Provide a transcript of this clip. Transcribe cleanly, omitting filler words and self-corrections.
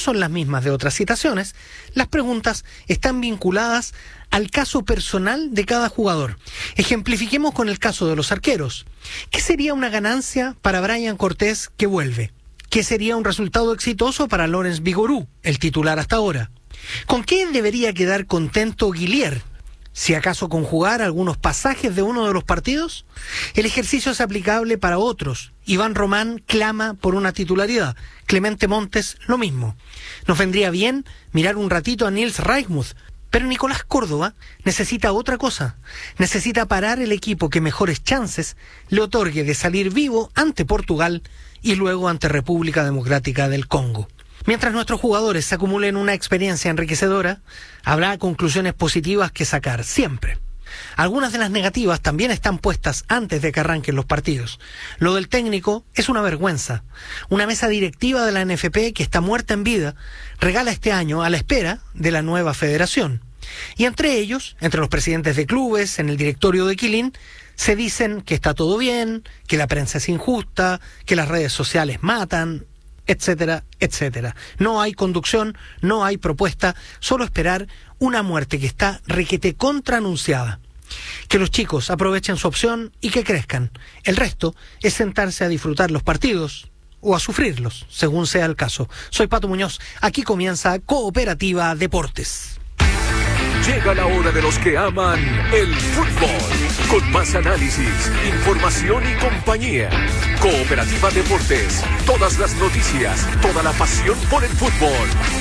son las mismas de otras citaciones, las preguntas están vinculadas al caso personal de cada jugador. Ejemplifiquemos con el caso de los arqueros. ¿Qué sería una ganancia para Brian Cortés, que vuelve? ¿Qué sería un resultado exitoso para Laurens Vigorú, el titular hasta ahora? ¿Con qué debería quedar contento Guillier? ¿Si acaso con jugar algunos pasajes de uno de los partidos? El ejercicio es aplicable para otros. Iván Román clama por una titularidad. Clemente Montes, lo mismo. Nos vendría bien mirar un ratito a Nils Reichmuth, pero Nicolás Córdoba necesita otra cosa. Necesita parar el equipo que mejores chances le otorgue de salir vivo ante Portugal y luego ante República Democrática del Congo. Mientras nuestros jugadores se acumulen una experiencia enriquecedora, habrá conclusiones positivas que sacar siempre. Algunas de las negativas también están puestas antes de que arranquen los partidos. Lo del técnico es una vergüenza. Una mesa directiva de la NFP que está muerta en vida regala este año a la espera de la nueva federación. Y entre ellos, entre los presidentes de clubes, en el directorio de Quilín, se dicen que está todo bien, que la prensa es injusta, que las redes sociales matan, etcétera, etcétera. No hay conducción, no hay propuesta, solo esperar una muerte que está requete contraanunciada. Que los chicos aprovechen su opción y que crezcan. El resto es sentarse a disfrutar los partidos o a sufrirlos, según sea el caso. Soy Pato Muñoz, aquí comienza Cooperativa Deportes. Llega la hora de los que aman el fútbol, con más análisis, información y compañía. Cooperativa Deportes, todas las noticias, toda la pasión por el fútbol.